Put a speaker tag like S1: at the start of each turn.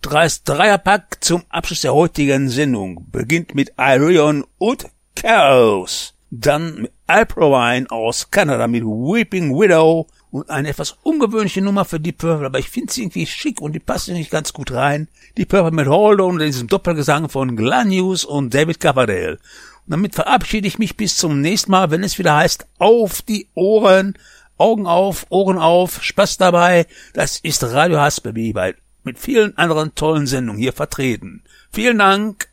S1: Dreist Dreierpack zum Abschluss der heutigen Sendung. Beginnt mit Irion und Chaos. Dann mit Alprovine aus Kanada mit Weeping Widow und eine etwas ungewöhnliche Nummer für Deep Purple, aber ich finde sie irgendwie schick und die passt nicht ganz gut rein. Deep Purple mit Hold On und diesem Doppelgesang von Glenn Hughes und David Coverdale. Und damit verabschiede ich mich bis zum nächsten Mal, wenn es wieder heißt, auf die Ohren, Augen auf, Ohren auf, Spaß dabei. Das ist Radio Hasbaby mit vielen anderen tollen Sendungen hier vertreten. Vielen Dank.